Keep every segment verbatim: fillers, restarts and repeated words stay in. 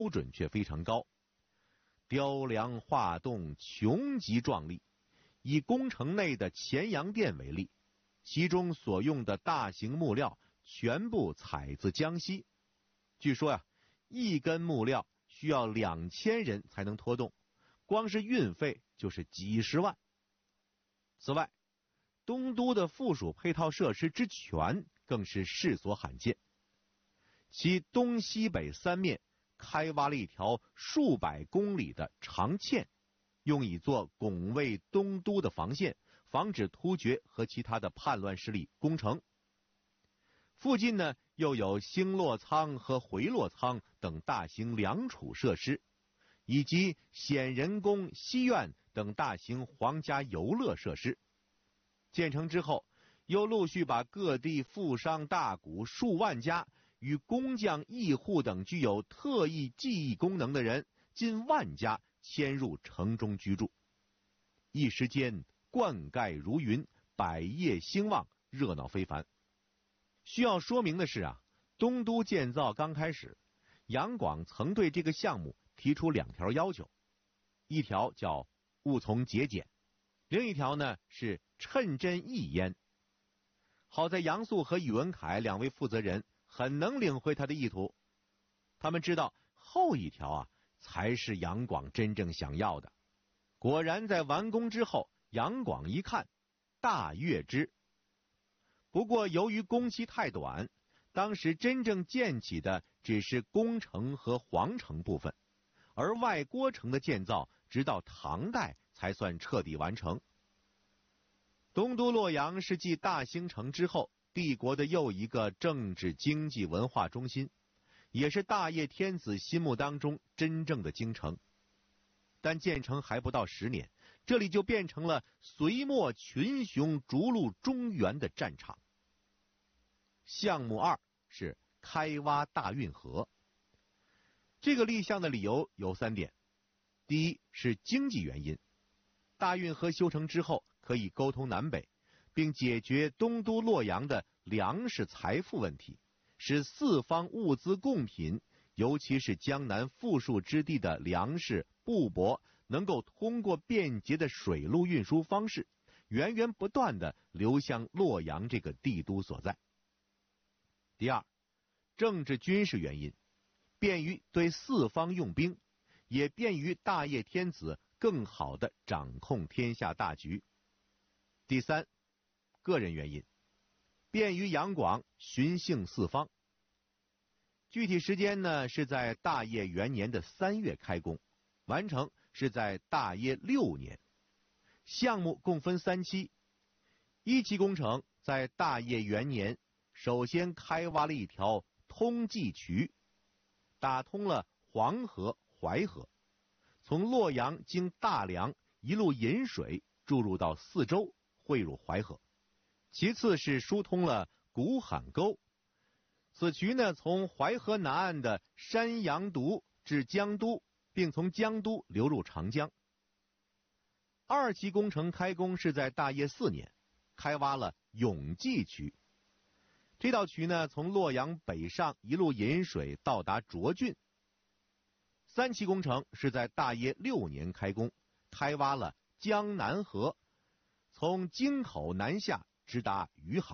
准却非常高。雕梁画栋，穷极壮丽。以宫城内的乾阳殿为例，其中所用的大型木料全部采自江西。据说呀、啊，一根木料需要两千人才能拖动，光是运费就是几十万。此外，东都的附属配套设施之全更是世所罕见。其东西北三面开挖了一条数百公里的长堑，用以做拱卫东都的防线，防止突厥和其他的叛乱势力攻城。附近呢，又有兴洛仓和回洛仓等大型粮储设施，以及显仁宫、西苑等大型皇家游乐设施。建成之后，又陆续把各地富商大贾数万家与工匠、艺户等具有特异技艺功能的人近万家迁入城中居住。一时间灌溉如云，百业兴旺，热闹非凡。需要说明的是啊，东都建造刚开始，杨广曾对这个项目提出两条要求，一条叫务从节俭，另一条呢是趁真易焉。好在杨素和宇文恺两位负责人很能领会他的意图，他们知道后一条啊才是杨广真正想要的。果然在完工之后，杨广一看，大悦之。不过由于工期太短，当时真正建起的只是宫城和皇城部分，而外郭城的建造直到唐代才算彻底完成。东都洛阳是继大兴城之后帝国的又一个政治、经济、文化中心，也是大业天子心目当中真正的京城。但建成还不到十年，这里就变成了隋末群雄逐鹿中原的战场。项目二是开挖大运河。这个立项的理由有三点。第一是经济原因，大运河修成之后可以沟通南北，并解决东都洛阳的粮食财富问题，使四方物资贡品，尤其是江南富庶之地的粮食、布帛，能够通过便捷的水路运输方式，源源不断地流向洛阳这个帝都所在。第二，政治军事原因，便于对四方用兵，也便于大业天子更好地掌控天下大局。第三，个人原因，便于杨广巡幸四方。具体时间呢，是在大业元年的三月开工，完成是在大业六年。项目共分三期，一期工程在大业元年，首先开挖了一条通济渠，打通了黄河、淮河，从洛阳经大梁一路引水注入到四周，汇入淮河。其次是疏通了古罕沟，此渠呢从淮河南岸的山阳渎至江都，并从江都流入长江。二期工程开工是在大业四年，开挖了永济渠。这道渠呢从洛阳北上一路引水到达涿郡。三期工程是在大业六年开工，开挖了江南河，从京口南下直达余杭。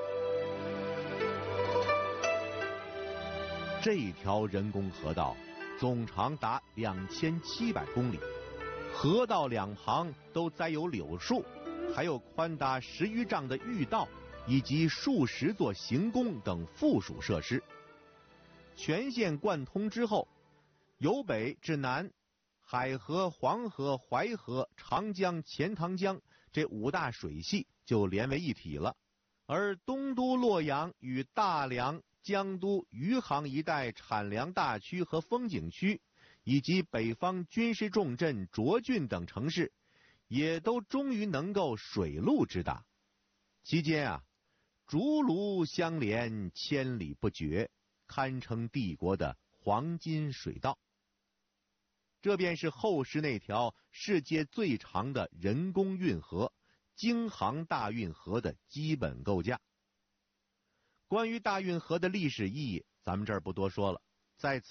这条人工河道总长达两千七百公里，河道两旁都栽有柳树，还有宽达十余丈的御道，以及数十座行宫等附属设施。全线贯通之后，由北至南，海河、黄河、淮河、长江、钱塘江这五大水系就连为一体了。而东都洛阳与大梁、江都、余杭一带产粮大区和风景区，以及北方军事重镇涿郡等城市，也都终于能够水陆直达。期间啊，竹庐相连，千里不绝，堪称帝国的黄金水道。这便是后世那条世界最长的人工运河京杭大运河的基本构架。关于大运河的历史意义，咱们这儿不多说了，在此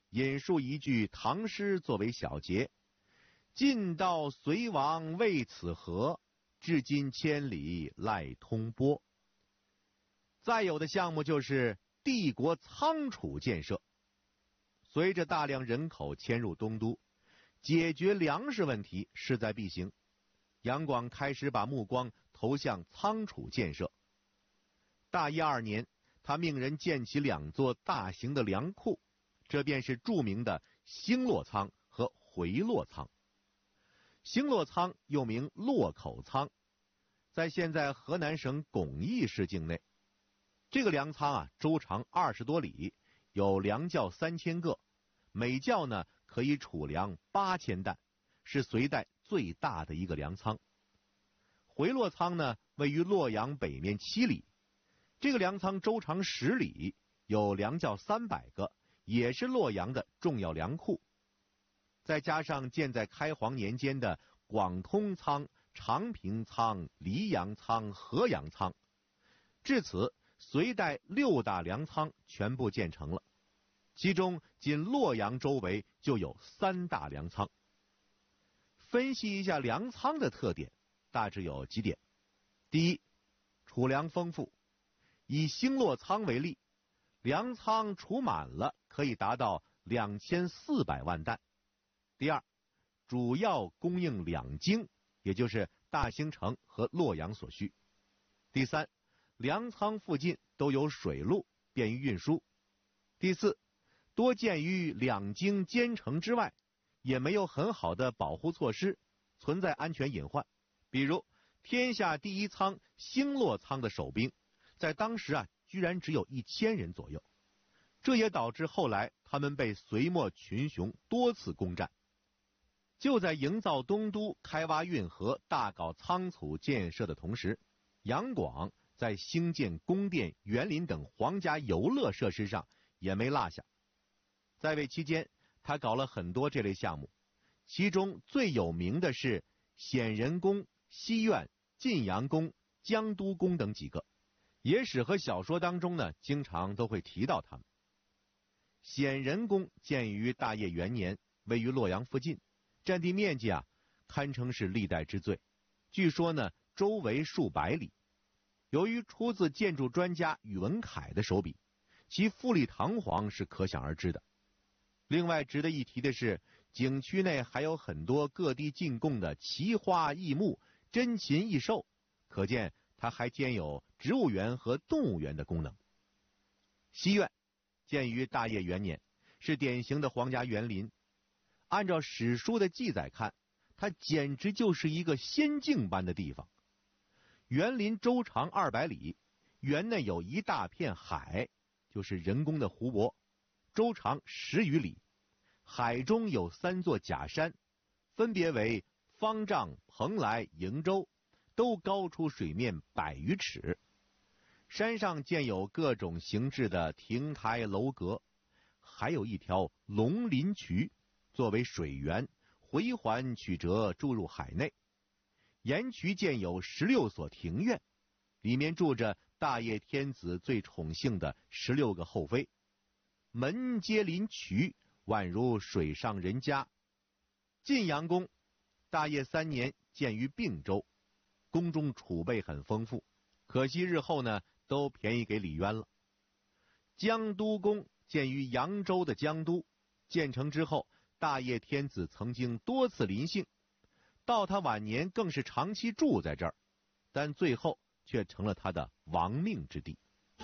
引述一句唐诗作为小结：晋道隋王为此河，至今千里赖通波。再有的项目就是帝国仓储建设。随着大量人口迁入东都，解决粮食问题势在必行。杨广开始把目光投向仓储建设。大业二年，他命人建起两座大型的粮库，这便是著名的兴洛仓和回洛仓。兴洛仓又名洛口仓，在现在河南省巩义市境内。这个粮仓啊，周长二十多里，有粮窖三千个，每窖呢可以储粮八千担，是隋代最大的一个粮仓。回洛仓呢，位于洛阳北面七里，这个粮仓周长十里，有粮窖三百个，也是洛阳的重要粮库。再加上建在开皇年间的广通仓、长平仓、黎阳仓、河阳仓，至此隋代六大粮仓全部建成了，其中仅洛阳周围就有三大粮仓。分析一下粮仓的特点，大致有几点。第一，储粮丰富。以兴洛仓为例，粮仓储满了可以达到两千四百万担。第二，主要供应两京，也就是大兴城和洛阳所需。第三，粮仓附近都有水路，便于运输。第四，多建于两京坚城之外，也没有很好的保护措施，存在安全隐患。比如天下第一仓兴洛仓的守兵，在当时啊，居然只有一千人左右，这也导致后来他们被隋末群雄多次攻占。就在营造东都、开挖运河、大搞仓储建设的同时，杨广在兴建宫殿、园林等皇家游乐设施上也没落下。在位期间，他搞了很多这类项目，其中最有名的是显仁宫、西苑、晋阳宫、江都宫等几个。野史和小说当中呢，经常都会提到他们。显仁宫建于大业元年，位于洛阳附近，占地面积啊，堪称是历代之最。据说呢，周围数百里。由于出自建筑专家宇文恺的手笔，其富丽堂皇是可想而知的。另外值得一提的是，景区内还有很多各地进贡的奇花异木、珍禽异兽，可见它还兼有植物园和动物园的功能。西苑建于大业元年，是典型的皇家园林。按照史书的记载看，它简直就是一个仙境般的地方。园林周长二百里，园内有一大片海，就是人工的湖泊，周长十余里。海中有三座假山，分别为方丈、蓬莱、瀛洲，都高出水面百余尺。山上建有各种形制的亭台楼阁，还有一条龙鳞渠，作为水源，回环曲折注入海内。沿渠建有十六所庭院，里面住着大业天子最宠幸的十六个后妃，门皆临渠，宛如水上人家。晋阳宫，大业三年建于并州，宫中储备很丰富，可惜日后呢都便宜给李渊了。江都宫建于扬州的江都，建成之后，大业天子曾经多次临幸，到他晚年更是长期住在这儿，但最后却成了他的亡命之地。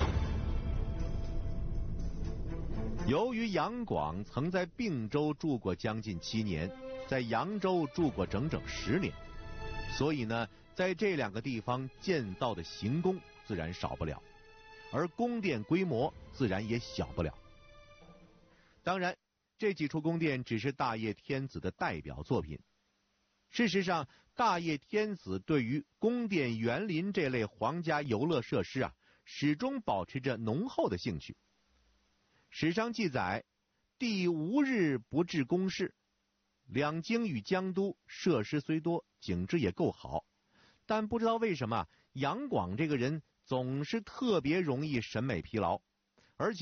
由于杨广曾在并州住过将近七年，在扬州住过整整十年，所以呢，在这两个地方建造的行宫自然少不了，而宫殿规模自然也小不了。当然，这几处宫殿只是大业天子的代表作品。事实上，大业天子对于宫殿、园林这类皇家游乐设施啊，始终保持着浓厚的兴趣。史上记载，帝无日不至宫室。两京与江都设施虽多，景致也够好，但不知道为什么杨广这个人总是特别容易审美疲劳，而且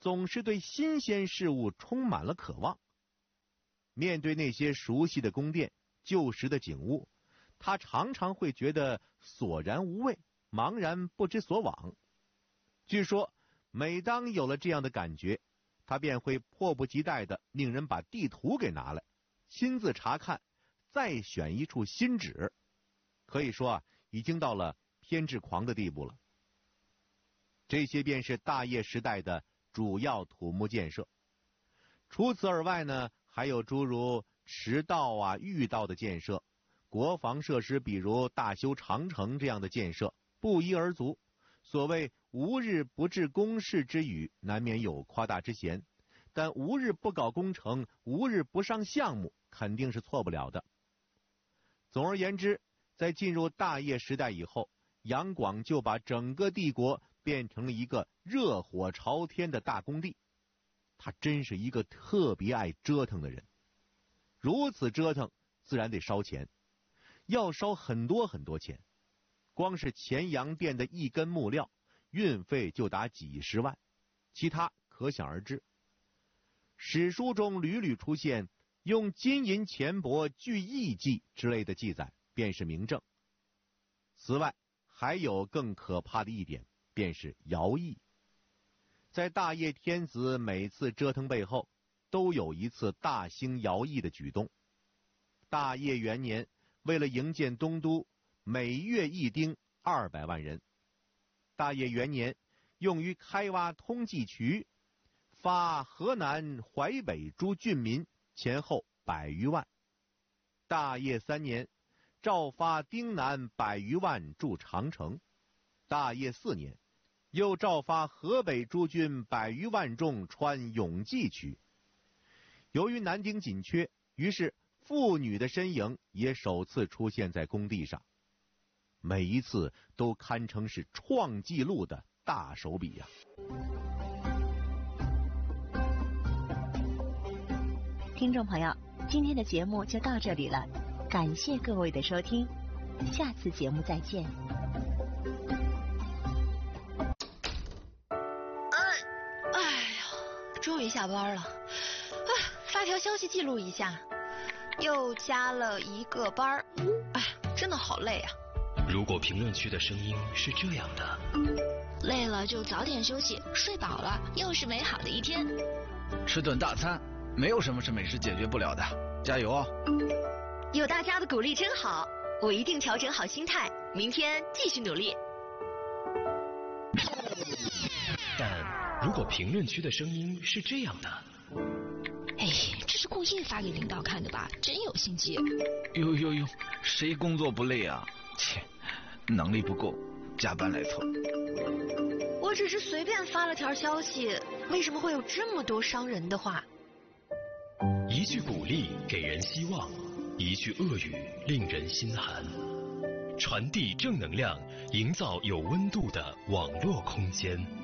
总是对新鲜事物充满了渴望。面对那些熟悉的宫殿、旧时的景物，他常常会觉得索然无味，茫然不知所往。据说，每当有了这样的感觉，他便会迫不及待地命人把地图给拿来，亲自查看，再选一处新址。可以说啊，已经到了偏执狂的地步了。这些便是大业时代的主要土木建设。除此而外呢，还有诸如驰道啊、御道的建设，国防设施比如大修长城这样的建设不一而足。所谓无日不至公事之语，难免有夸大之嫌，但无日不搞工程，无日不上项目，肯定是错不了的。总而言之，在进入大业时代以后，杨广就把整个帝国变成了一个热火朝天的大工地。他真是一个特别爱折腾的人，如此折腾自然得烧钱，要烧很多很多钱。光是乾阳殿的一根木料，运费就达几十万，其他可想而知。史书中屡屡出现用金银钱帛聚义计之类的记载，便是明证。此外，还有更可怕的一点，便是徭役。在大业天子每次折腾背后，都有一次大兴徭役的举动。大业元年，为了营建东都，每月役丁二百万人。大业元年，用于开挖通济渠，发河南、淮北诸郡民前后百余万。大业三年，诏发丁南百余万筑长城。大业四年，又诏发河北诸军百余万众穿永济渠。由于男丁紧缺，于是妇女的身影也首次出现在工地上，每一次都堪称是创纪录的大手笔呀、 啊！听众朋友，今天的节目就到这里了，感谢各位的收听，下次节目再见。 终于下班了，啊，发条消息记录一下，又加了一个班，哎，真的好累啊。 如果评论区的声音是这样的， 累了就早点休息，睡饱了又是美好的一天。 吃顿大餐，没有什么是美食解决不了的，加油哦！ 有大家的鼓励真好，我一定调整好心态，明天继续努力。 但如果评论区的声音是这样的， 哎，这是故意发给领导看的吧？真有心机。 呦呦呦，谁工作不累啊？切，能力不够，加班来凑。 我只是随便发了条消息，为什么会有这么多伤人的话？ 一句鼓励给人希望，一句恶语令人心寒。传递正能量，营造有温度的网络空间。